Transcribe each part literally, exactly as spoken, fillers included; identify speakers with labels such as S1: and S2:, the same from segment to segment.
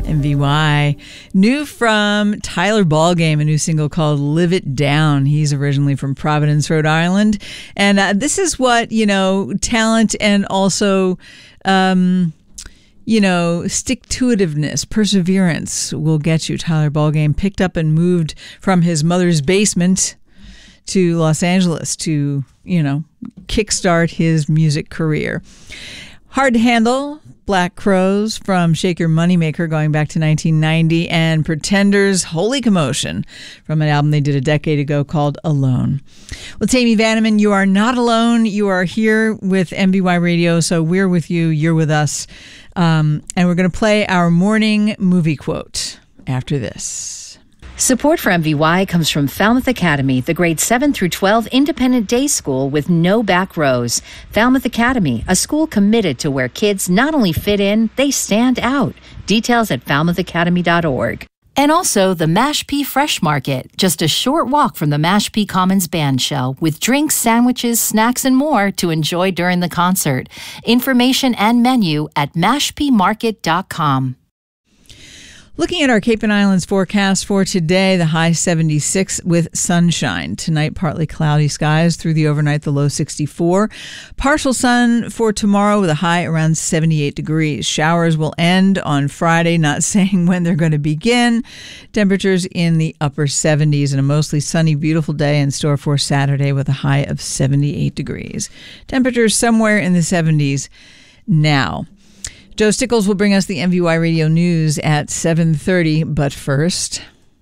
S1: M V Y. New from Tyler Ballgame, a new single called Live It Down. He's originally from Providence, Rhode Island. And uh, this is what, you know, talent and also, um, you know, stick-to-itiveness, perseverance will get you. Tyler Ballgame picked up and moved from his mother's basement to Los Angeles to, you know, kickstart his music career. Hard to Handle, Black Crows from Shake Your Moneymaker going back to nineteen ninety, and Pretenders, Holy Commotion from an album they did a decade ago called Alone. Well, Tammy Vanneman, you are not alone. You are here with M B Y Radio, so we're with you, you're with us, um, and we're going to play our morning movie quote after this.
S2: Support for M V Y comes from Falmouth Academy, the grade seven through twelve independent day school with no back rows. Falmouth Academy, a school committed to where kids not only fit in, they stand out. Details at falmouth academy dot org. And also the Mashpee Fresh Market, just a short walk from the Mashpee Commons Band Shell, with drinks, sandwiches, snacks, and more to enjoy during the concert. Information and menu at mashpee market dot com.
S1: Looking at our Cape and Islands forecast for today, the high seventy-six with sunshine. Tonight, partly cloudy skies through the overnight, the low sixty-four. Partial sun for tomorrow with a high around seventy-eight degrees. Showers will end on Friday, not saying when they're going to begin. Temperatures in the upper seventies and a mostly sunny, beautiful day in store for Saturday with a high of seventy-eight degrees. Temperatures somewhere in the seventies now. Joe Stickles will bring us the M V Y Radio News at seven thirty, but first.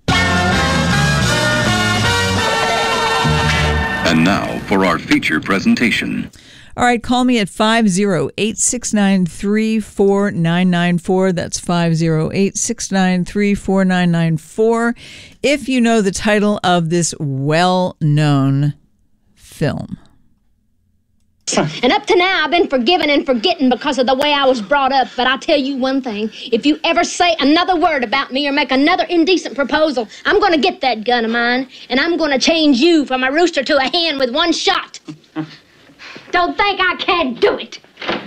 S3: And now for our feature presentation.
S1: All right, call me at five oh eight, six nine three, four nine nine four. That's five oh eight, six nine three, four nine nine four if you know the title of this well-known film.
S4: And up to now, I've been forgiven and forgetting because of the way I was brought up. But I'll tell you one thing. If you ever say another word about me or make another indecent proposal, I'm going to get that gun of mine, and I'm going to change you from a rooster to a hen with one shot. Don't think I can't do it.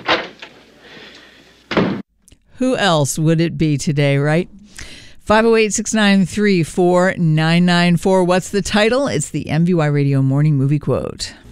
S1: Who else would it be today, right? five oh eight, six nine three, four nine nine four. What's the title? It's the M V Y Radio Morning Movie Quote.